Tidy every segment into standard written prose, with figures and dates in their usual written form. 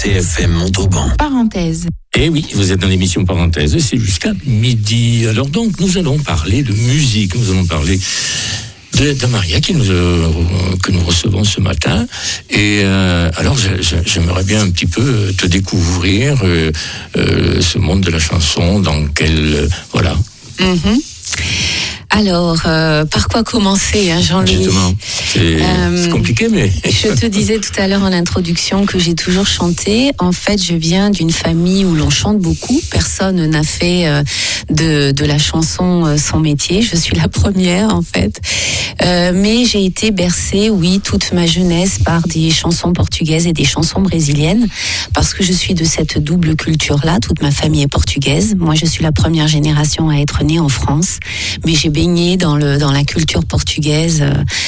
TFM Montauban. Parenthèse. Eh oui, vous êtes dans l'émission Parenthèse, c'est jusqu'à midi. Alors donc, nous allons parler de musique, nous allons parler de Maria que nous recevons ce matin. Et alors, j'aimerais bien un petit peu te découvrir ce monde de la chanson, dans quel... voilà. Alors, par quoi commencer, Jean-Louis ? Justement, c'est compliqué, mais... Je te disais tout à l'heure en introduction que j'ai toujours chanté. En fait, je viens d'une famille où l'on chante beaucoup. Personne n'a fait de la chanson son métier. Je suis la première, en fait. Mais j'ai été bercée, oui, toute ma jeunesse par des chansons portugaises et des chansons brésiliennes, parce que je suis de cette double culture-là. Toute ma famille est portugaise. Moi, je suis la première génération à être née en France, mais j'ai baigné dans la culture portugaise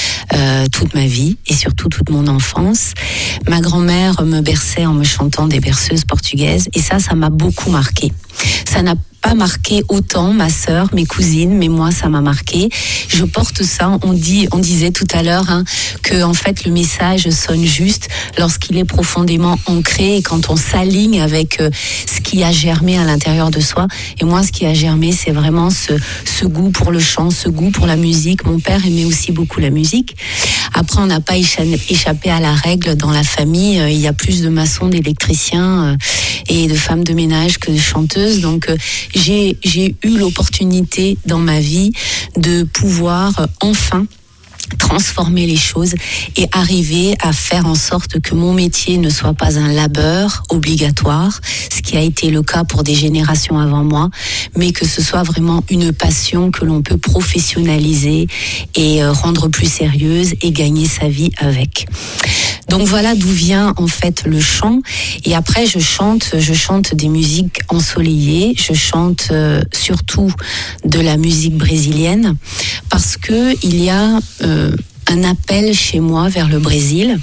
toute ma vie et surtout toute mon enfance. Ma grand-mère me berçait en me chantant des berceuses portugaises et ça m'a beaucoup marqué. Ça n'a pas marqué autant ma sœur, mes cousines, mais moi ça m'a marqué. Je porte ça. On disait tout à l'heure que en fait le message sonne juste lorsqu'il est profondément ancré et quand on s'aligne avec ce qui a germé à l'intérieur de soi. Et moi, ce qui a germé, c'est vraiment ce goût pour le chant, ce goût pour la musique. Mon père aimait aussi beaucoup la musique. Après, on n'a pas échappé à la règle dans la famille. Il y a plus de maçons, d'électriciens et de femmes de ménage que de chanteuses. Donc, j'ai eu l'opportunité dans ma vie de pouvoir enfin transformer les choses et arriver à faire en sorte que mon métier ne soit pas un labeur obligatoire, ce qui a été le cas pour des générations avant moi, mais que ce soit vraiment une passion que l'on peut professionnaliser et rendre plus sérieuse et gagner sa vie avec. Donc voilà d'où vient en fait le chant. Et après je chante des musiques ensoleillées, je chante surtout de la musique brésilienne parce que il y a un appel chez moi vers le Brésil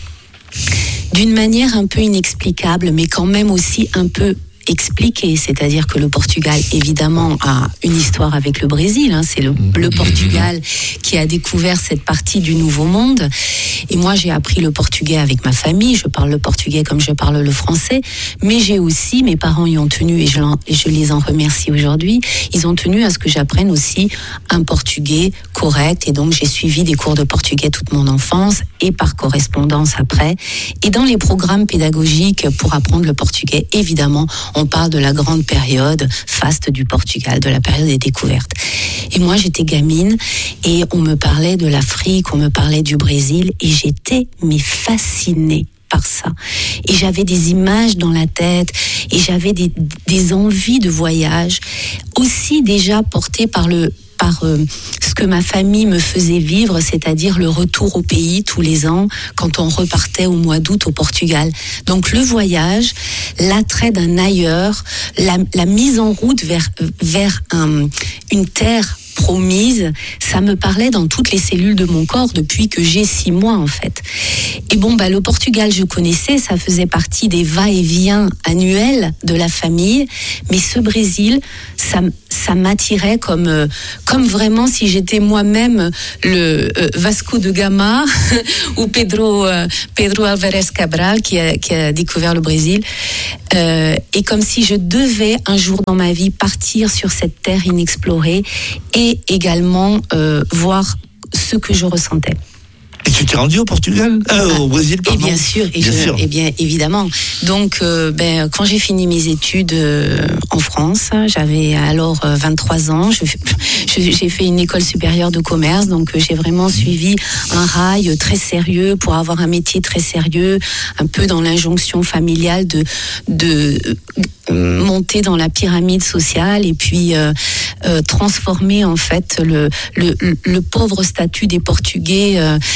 d'une manière un peu inexplicable mais quand même aussi un peu expliqué, c'est-à-dire que le Portugal évidemment a une histoire avec le Brésil, c'est le Portugal qui a découvert cette partie du Nouveau Monde et moi j'ai appris le portugais avec ma famille, je parle le portugais comme je parle le français, mais j'ai aussi, mes parents y ont tenu et je les en remercie aujourd'hui, ils ont tenu à ce que j'apprenne aussi un portugais correct et donc j'ai suivi des cours de portugais toute mon enfance et par correspondance après et dans les programmes pédagogiques pour apprendre le portugais évidemment on parle de la grande période faste du Portugal, de la période des découvertes. Et moi, j'étais gamine et on me parlait de l'Afrique, on me parlait du Brésil et j'étais fascinée par ça. Et j'avais des images dans la tête et j'avais des envies de voyage aussi déjà portées par ce que ma famille me faisait vivre, c'est-à-dire le retour au pays tous les ans quand on repartait au mois d'août au Portugal. Donc le voyage, l'attrait d'un ailleurs, la mise en route vers une terre promise, ça me parlait dans toutes les cellules de mon corps depuis que j'ai 6 mois en fait. Et le Portugal je connaissais, ça faisait partie des va-et-vient annuels de la famille, mais ce Brésil, ça m'attirait comme vraiment si j'étais moi-même le Vasco de Gama ou Pedro Álvares Cabral qui a découvert le Brésil, et comme si je devais un jour dans ma vie partir sur cette terre inexplorée et également voir ce que je ressentais. Et tu t'es rendu au Portugal, au Brésil, pardon. Et bien sûr, et bien évidemment. Donc, quand j'ai fini mes études en France, j'avais alors 23 ans. J'ai fait une école supérieure de commerce, donc j'ai vraiment suivi un rail très sérieux pour avoir un métier très sérieux, un peu dans l'injonction familiale de monter dans la pyramide sociale et puis transformer en fait le pauvre statut des Portugais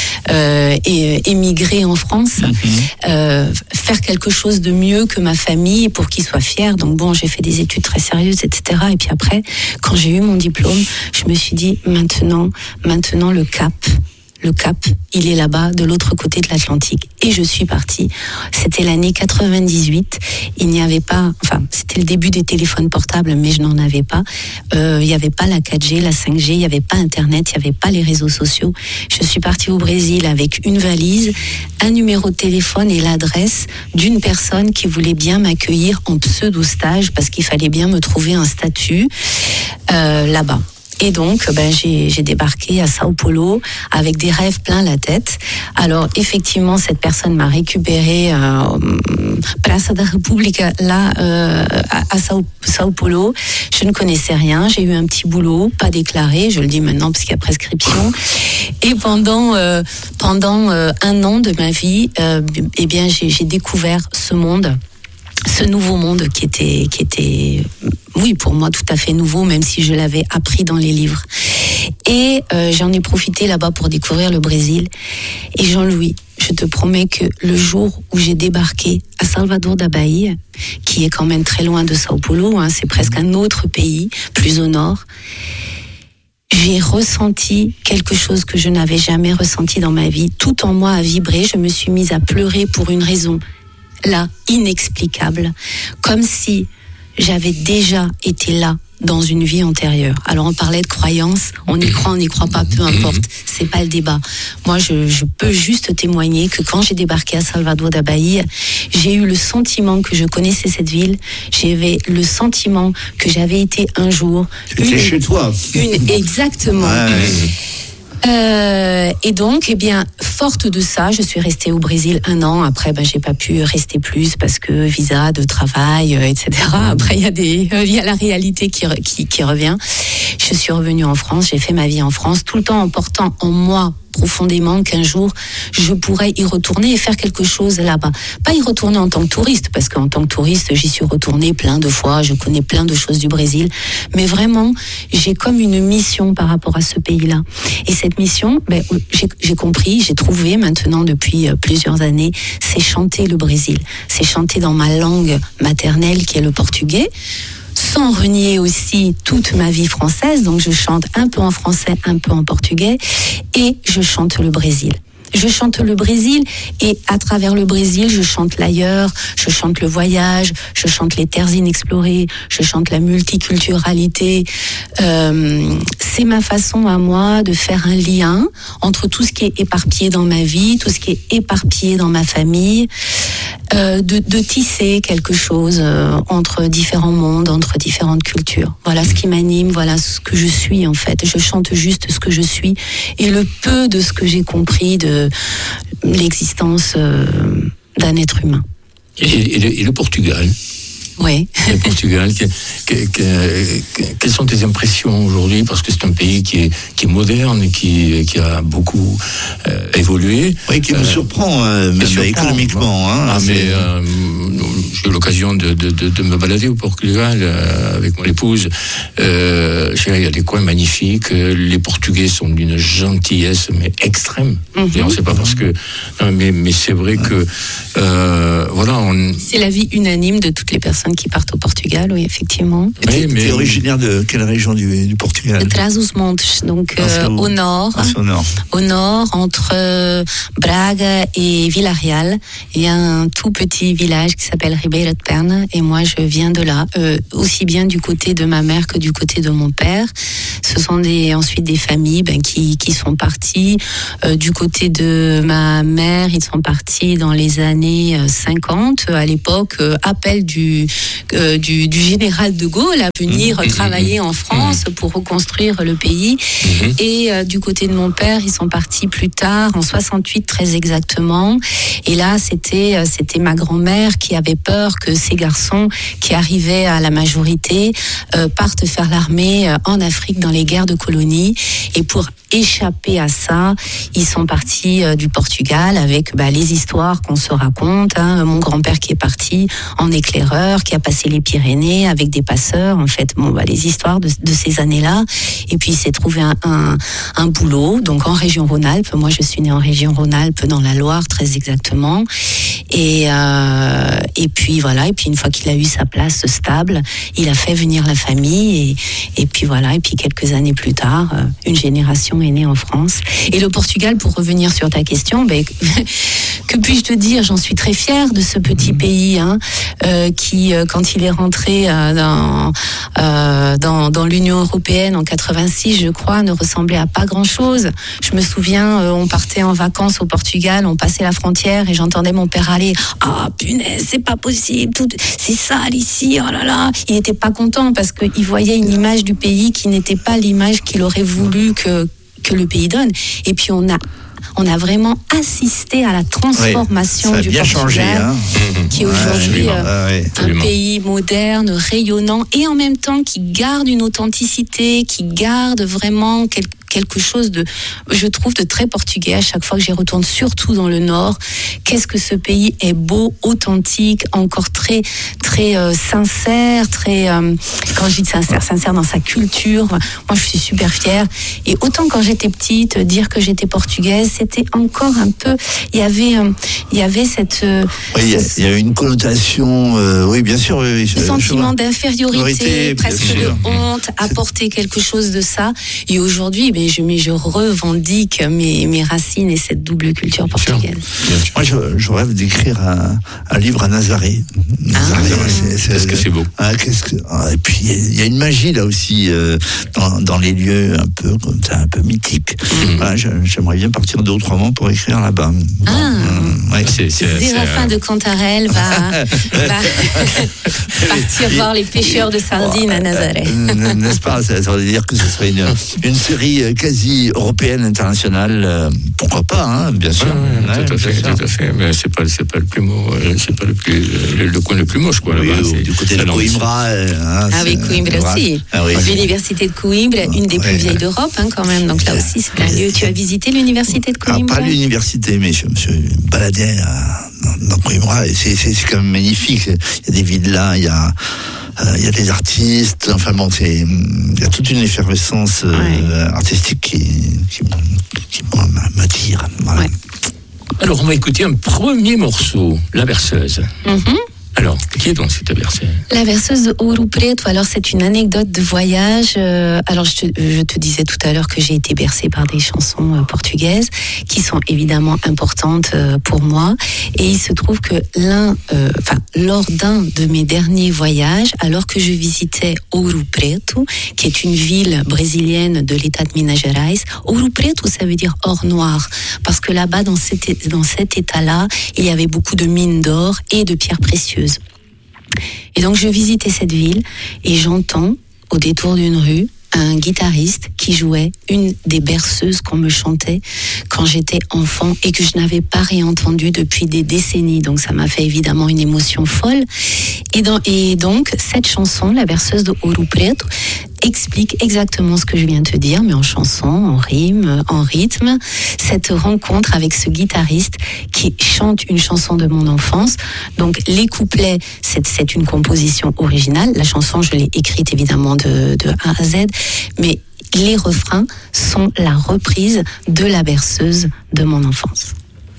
et émigrer en France, faire quelque chose de mieux que ma famille pour qu'ils soient fiers. Donc j'ai fait des études très sérieuses, etc. Et puis après, quand j'ai eu mon diplôme, je me suis dit maintenant le cap, il est là-bas, de l'autre côté de l'Atlantique. Et je suis partie. C'était l'année 98. il n'y avait pas, enfin, c'était le début des téléphones portables, mais je n'en avais pas. Il n'y avait pas la 4G, la 5G, il n'y avait pas Internet, il n'y avait pas les réseaux sociaux. Je suis partie au Brésil avec une valise, un numéro de téléphone et l'adresse d'une personne qui voulait bien m'accueillir en pseudo-stage parce qu'il fallait bien me trouver un statut là-bas. Et donc, j'ai débarqué à Sao Paulo avec des rêves plein la tête. Alors, effectivement, cette personne m'a récupéré Praça da República, là, à Sao Paulo. Je ne connaissais rien. J'ai eu un petit boulot, pas déclaré. Je le dis maintenant parce qu'il y a prescription. Et pendant un an de ma vie, eh bien, j'ai découvert ce monde. Ce nouveau monde qui était, oui, pour moi tout à fait nouveau, même si je l'avais appris dans les livres. Et j'en ai profité là-bas pour découvrir le Brésil. Et Jean-Louis, je te promets que le jour où j'ai débarqué à Salvador da Bahia, qui est quand même très loin de Sao Paulo, hein, c'est presque un autre pays, plus au nord, j'ai ressenti quelque chose que je n'avais jamais ressenti dans ma vie. Tout en moi a vibré, je me suis mise à pleurer pour une raison là, inexplicable, comme si j'avais déjà été là dans une vie antérieure. Alors on parlait de croyance, on y croit, on n'y croit pas, peu importe, c'est pas le débat. Moi je peux juste témoigner que quand j'ai débarqué à Salvador da Bahia, j'ai eu le sentiment que je connaissais cette ville, j'avais le sentiment que j'avais été un jour... C'était chez toi. Exactement. Et donc, eh bien, forte de ça, je suis restée au Brésil 1 an. Après, j'ai pas pu rester plus parce que visa de travail, etc. Après, il y a la réalité qui revient. Je suis revenue en France, j'ai fait ma vie en France, tout le temps en portant en moi profondément qu'un jour je pourrais y retourner et faire quelque chose là-bas. Pas y retourner en tant que touriste, parce qu'en tant que touriste, j'y suis retournée plein de fois, je connais plein de choses du Brésil, mais vraiment, j'ai comme une mission par rapport à ce pays-là. Et cette mission, j'ai compris, j'ai trouvé maintenant depuis plusieurs années, c'est chanter le Brésil. C'est chanter dans ma langue maternelle qui est le portugais, sans renier aussi toute ma vie française. Donc je chante un peu en français, un peu en portugais, et je chante le Brésil. Je chante le Brésil et à travers le Brésil, je chante l'ailleurs, je chante le voyage, je chante les terres inexplorées, je chante la multiculturalité. C'est ma façon à moi de faire un lien entre tout ce qui est éparpillé dans ma vie, tout ce qui est éparpillé dans ma famille, de tisser quelque chose entre différents mondes, entre différentes cultures. Voilà ce qui m'anime, voilà ce que je suis en fait. Je chante juste ce que je suis et le peu de ce que j'ai compris de l'existence d'un être humain. Et le Portugal? Oui. Le Portugal, quelles sont tes impressions aujourd'hui? Parce que c'est un pays qui est moderne, qui a beaucoup évolué. Oui, qui me surprend, même économiquement. Mais j'ai eu l'occasion de me balader au Portugal avec mon épouse. Il y a des coins magnifiques. Les Portugais sont d'une gentillesse, mais extrême. Et on ne sait pas parce que... Mais c'est vrai que... C'est la vie unanime de toutes les personnes qui partent au Portugal, oui, effectivement. Oui, mais originaire de quelle région du Portugal? De Trás-os-Montes, donc au nord. Au nord, entre Braga et Vila-Real. Il y a un tout petit village qui s'appelle Ribeira de Perna, et moi je viens de là, aussi bien du côté de ma mère que du côté de mon père. Ce sont ensuite des familles qui sont parties. Du côté de ma mère, ils sont partis dans les années 50, à l'époque, appel du général de Gaulle à venir travailler en France pour reconstruire le pays. Et du côté de mon père, ils sont partis plus tard, en 68 très exactement. Et là, c'était ma grand-mère qui avait peur que ces garçons qui arrivaient à la majorité partent faire l'armée en Afrique dans les guerres de colonie. Et pour échapper à ça, ils sont partis du Portugal avec les histoires qu'on se raconte. Mon grand-père qui est parti en éclaireur, qui a passé les Pyrénées avec des passeurs, en fait, les histoires de ces années-là. Et puis il s'est trouvé un boulot, donc en région Rhône-Alpes. Moi, je suis née en région Rhône-Alpes, dans la Loire, très exactement. Et puis voilà. Et puis une fois qu'il a eu sa place stable, il a fait venir la famille. Et puis voilà. Et puis quelques années plus tard, une génération passion est née en France. Et le Portugal, pour revenir sur ta question, que puis-je te dire, j'en suis très fière de ce petit pays qui, quand il est rentré dans l'Union européenne en 86, je crois, ne ressemblait à pas grand-chose. Je me souviens, on partait en vacances au Portugal, on passait la frontière et j'entendais mon père aller « Ah, punaise, c'est pas possible, c'est sale ici, oh là là !» Il n'était pas content parce qu'il voyait une image du pays qui n'était pas l'image qu'il aurait voulu que le pays donne. Et puis on a vraiment assisté à la transformation du Portugal, changé, qui est aujourd'hui un pays moderne, rayonnant, et en même temps qui garde une authenticité, qui garde vraiment quelque chose de, je trouve, de très portugais à chaque fois que j'y retourne, surtout dans le Nord. Qu'est-ce que ce pays est beau, authentique, encore très, très sincère, très, quand je dis sincère dans sa culture. Moi, je suis super fière. Et autant quand j'étais petite, dire que j'étais portugaise, c'était encore un peu, il y avait cette... il y a une connotation, oui, bien sûr. Sentiment d'infériorité, presque de honte, apporter quelque chose de ça. Et aujourd'hui, je revendique mes racines et cette double culture portugaise. Moi, je rêve d'écrire un livre à Nazaré. Est-ce que c'est beau? Et puis, il y a une magie là aussi, dans les lieux un peu comme ça, un peu mythiques. Voilà, j'aimerais bien partir 2 ou 3 mois pour écrire là-bas. Séraphin de Cantarelle va partir voir les pêcheurs de sardines à Nazaré. N'est-ce pas? Ça veut dire que ce serait une série quasi européenne, internationale. Pourquoi pas, bien sûr. Tout à fait. Mais c'est pas le plus le coin le plus moche, quoi. Oui, là-bas, du côté de Coimbra. Oui, Coimbra aussi. L'université de Coimbra, une des plus vieilles d'Europe, quand même. Donc là aussi, c'est un lieu. Tu as visité l'université de Coimbra? Pas l'université, mais je me suis baladé dans Coimbra. Et c'est quand même magnifique. Il y a des villas, il y a des artistes, enfin bon, il y a toute une effervescence artistique qui m'attire. Voilà. Ouais. Alors, on va écouter un premier morceau, La Berceuse. Alors, qui est donc cette berceuse? La berceuse de Ouro Preto, alors c'est une anecdote de voyage. Alors je te disais tout à l'heure que j'ai été bercée par des chansons portugaises qui sont évidemment importantes pour moi. Et il se trouve que lors d'un de mes derniers voyages, alors que je visitais Ouro Preto, qui est une ville brésilienne de l'état de Minas Gerais, Ouro Preto, ça veut dire or noir, parce que là-bas, dans cet état-là, il y avait beaucoup de mines d'or et de pierres précieuses. Et donc je visitais cette ville et j'entends au détour d'une rue un guitariste qui jouait une des berceuses qu'on me chantait quand j'étais enfant et que je n'avais pas réentendue depuis des décennies. Donc ça m'a fait évidemment une émotion folle. Et donc cette chanson, La berceuse de Ouro Preto, explique exactement ce que je viens de te dire, mais en chanson, en rime, en rythme. Cette rencontre avec ce guitariste qui chante une chanson de mon enfance. Donc les couplets, c'est une composition originale. La chanson, je l'ai écrite évidemment de A à Z, mais les refrains sont la reprise de La berceuse de mon enfance.